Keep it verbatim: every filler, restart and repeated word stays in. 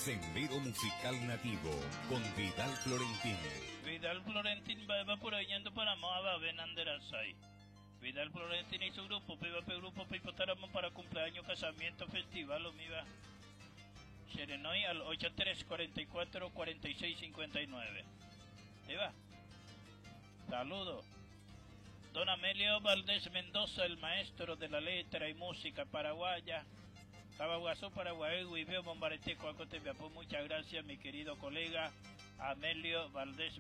Sendero Musical Nativo con Vidal Florentín. Vidal Florentín va por oyendo para Moaba Benanderasai. Vidal Florentín y su grupo, Piva Pe Grupo Pipotaramo para cumpleaños, casamiento, festival, o miva. Serenoy al ocho tres cuatro cuatro cuatro seis cinco nueve. ¿Te va? Saludo. Don Amelio Valdés Mendoza, el maestro de la letra y música paraguaya. Cabaguazú, Paraguay, Guibeo, Bombarete, Coacote, Muchas gracias, mi querido colega Amelio Valdés